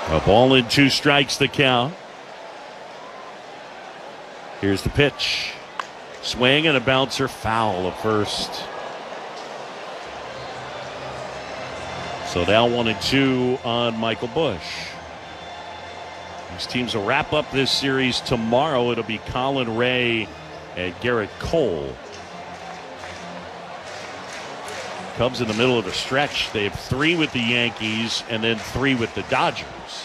A ball and 2 strikes the count. Here's the pitch. Swing and a bouncer, foul at first. So now 1-2 on Michael Busch. These teams will wrap up this series tomorrow. It'll be Colin Ray and Garrett Cole. Cubs in the middle of the stretch. They have 3 with the Yankees and then 3 with the Dodgers.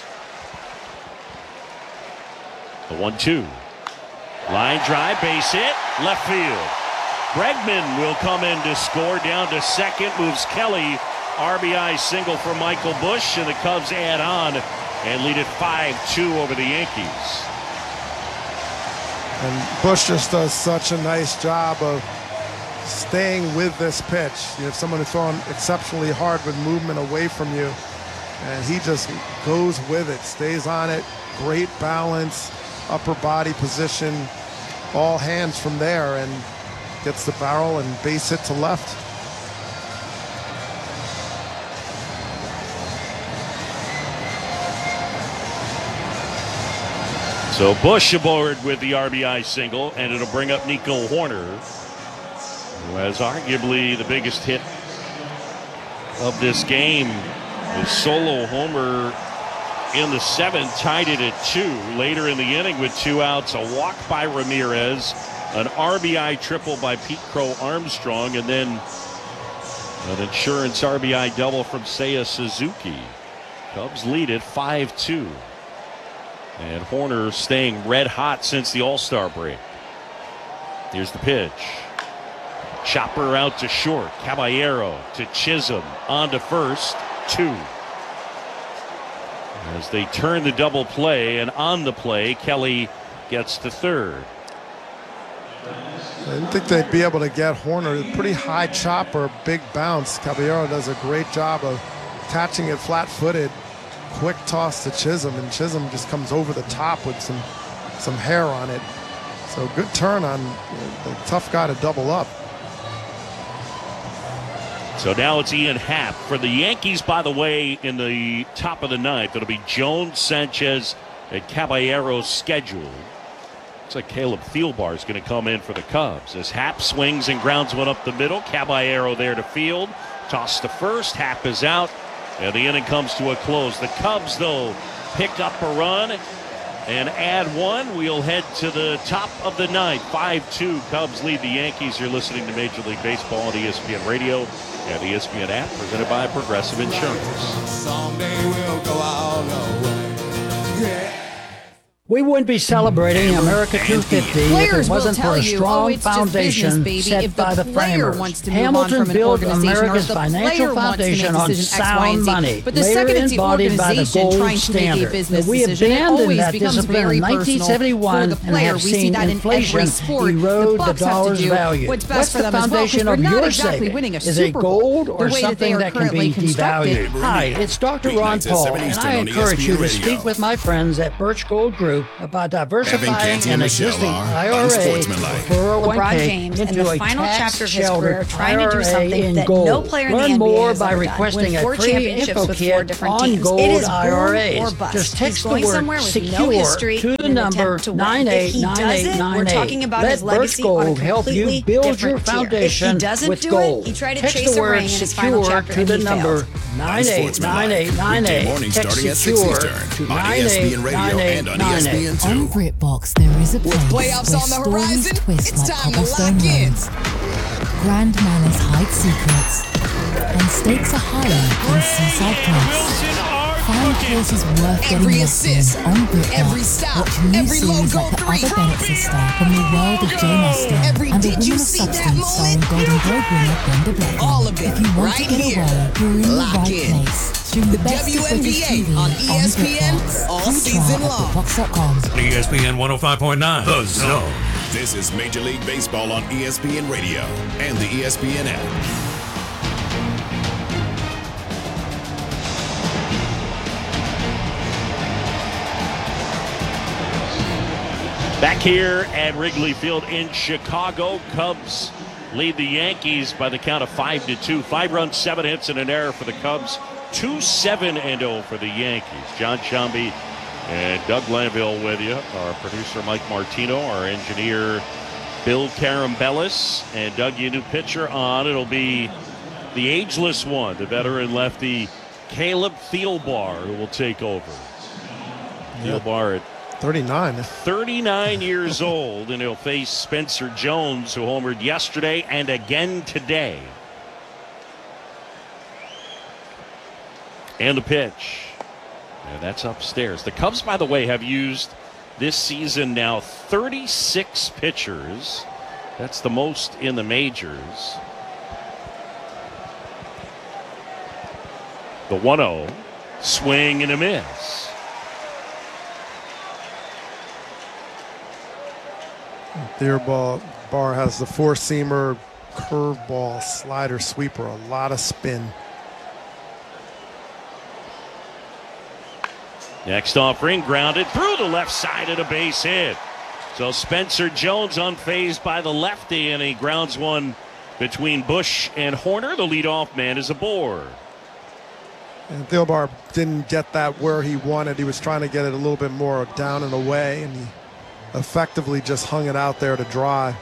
The 1-2. Line drive, base hit, left field. Bregman will come in to score. Down to second, moves Kelly. RBI single for Michael Busch, and the Cubs add on and lead it 5-2 over the Yankees. And Busch just does such a nice job of staying with this pitch. You have someone who's throwing exceptionally hard with movement away from you, and he just goes with it, stays on it. Great balance, upper body position, all hands from there, and gets the barrel and base hit to left. So Busch aboard with the RBI single, and it'll bring up Nico Hoerner, who has arguably the biggest hit of this game. The solo homer in the 7th tied it at 2. Later in the inning with 2 outs, a walk by Ramirez, an RBI triple by Pete Crow Armstrong, and then an insurance RBI double from Seiya Suzuki. Cubs lead it 5-2. And Hoerner staying red hot since the All-Star break. Here's the pitch. Chopper out to short. Caballero to Chisholm. On to first. 2. As they turn the double play, and on the play, Kelly gets to third. I didn't think they'd be able to get Hoerner. Pretty high chopper, big bounce. Caballero does a great job of catching it flat-footed. Quick toss to Chisholm, and Chisholm just comes over the top with some hair on it. So good turn on the tough guy to double up. So now it's Ian Happ. For the Yankees, by the way, in the top of the 9th, it'll be Jones, Sanchez, and Caballero scheduled. Looks like Caleb Thielbar is going to come in for the Cubs as Happ swings and grounds one up the middle. Caballero there to field. Toss to first. Happ is out. And the inning comes to a close. The Cubs, though, pick up a run and add 1. We'll head to the top of the 9th. 5-2. Cubs lead the Yankees. You're listening to Major League Baseball on ESPN Radio and the ESPN app, presented by Progressive Insurance. Someday we'll go all the way. Yeah. We wouldn't be celebrating America 250 if it wasn't for a strong foundation set by the framers. Hamilton built America's financial foundation on sound money, later embodied by the gold standard. We abandoned that discipline in 1971 and have seen inflation erode the dollar's value. What's the foundation of your savings? Is it gold or something that can be devalued? Hi, it's Dr. Ron Paul, and I encourage you to speak with my friends at Birch Gold Group about diversifying an existing IRA or 401k into a tax-sheltered IRA in gold. Learn more by requesting a free info kit on gold IRAs. Just text the word SECURE to the number 989898. Let Birch Gold help you build your foundation with gold. Text the word SECURE to the number 989898. Text SECURE to 989898. On BritBox, there is a place where stories twist like cobblestone roads. Grand manners hide secrets, and stakes are higher than seaside cliffs. Find places worth getting lost in on BritBox. Watch new series like The Other Bennett Sister from the world of Jane Austen and The Woman of Substance starring Golden Globe winner Brenda Blethyn. If you want to get away, you're in the right place. Stream the best of British TV on ESPN all season long. BritBox.com. ESPN 105.9 The Zone. This is Major League Baseball on ESPN Radio and the ESPN app. Back here at Wrigley Field in Chicago, Cubs lead the Yankees by the count of 5-2. 5 runs, 7 hits, and an error for the Cubs. 2-7-0 for the Yankees. John Shambi and Doug Glanville with you. Our producer Mike Martino, our engineer Bill Carambellis, and Doug, your new pitcher on. It'll be the ageless one, the veteran lefty Caleb Thielbar, who will take over. Thielbar at 39 years old, and he'll face Spencer Jones, who homered yesterday and again today. And the pitch. And that's upstairs. The Cubs, by the way, have used this season now 36 pitchers. That's the most in the majors. The 1-0, swing and a miss. Thielbar has the four-seamer, curveball, slider, sweeper, a lot of spin. Next offering, grounded through the left side of the base hit. So Spencer Jones unfazed by the lefty, and he grounds one between Bush and Horner. The leadoff man is aboard. And Thielbar didn't get that where he wanted. He was trying to get it a little bit more down and away, and he effectively just hung it out there to dry.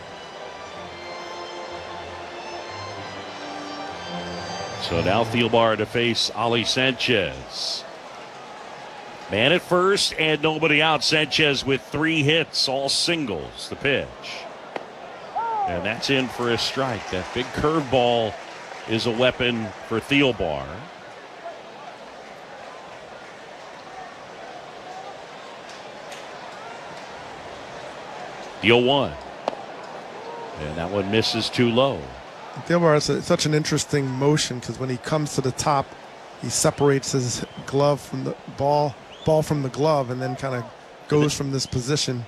So now Thielbar to face Ali Sanchez. Man at first and nobody out. Sanchez with 3 hits, all singles. The pitch. And that's in for a strike. That big curveball is a weapon for Thielbar. The 0-1. And that one misses too low. Thielbar has such an interesting motion because when he comes to the top, he separates his glove from the ball from the glove, and then kind of goes from this position.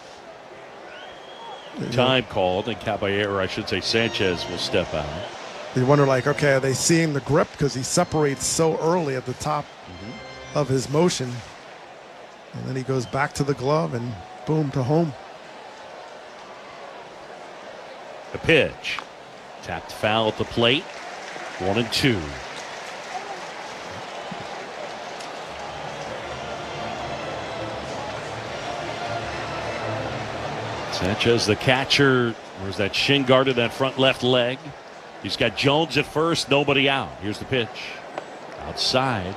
Time called, and Caballero, I should say Sanchez, will step out. You wonder, like, okay, are they seeing the grip because he separates so early at the top of his motion, and then he goes back to the glove and boom, to home. The pitch. Tapped foul at the plate. 1-2. Sanchez, the catcher. There's that shin guard to that front left leg. He's got Jones at first, nobody out. Here's the pitch. Outside.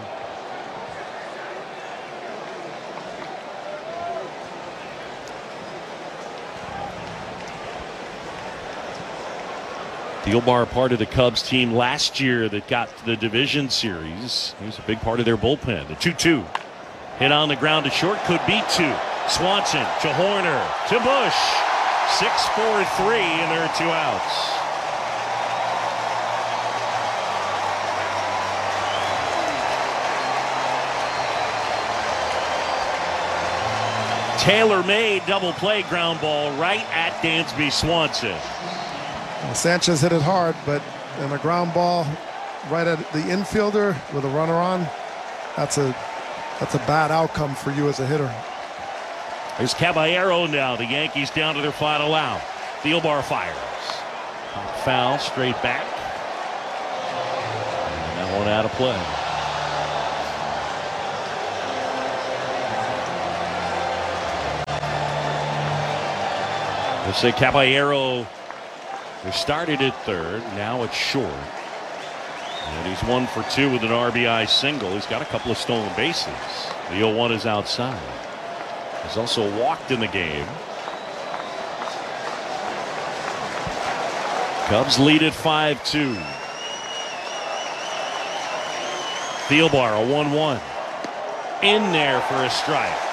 Thielbar, part of the Cubs team last year that got to the division series. He was a big part of their bullpen. The 2-2. Hit on the ground to short. Could be 2. Swanson to Horner to Bush. 6-4-3, and there are 2 outs. Taylor-made double play ground ball right at Dansby Swanson. Well, Sanchez hit it hard, but in a ground ball right at the infielder with a runner on, that's a bad outcome for you as a hitter. There's Caballero now. The Yankees down to their final out. Thielbar fires. Foul straight back. And that one out of play. Let's say Caballero, who started at third, now at short. And he's 1 for 2 with an RBI single. He's got a couple of stolen bases. The 0-1 is outside. He's also walked in the game. Cubs lead at 5-2. Thielbar, a 1-1. In there for a strike.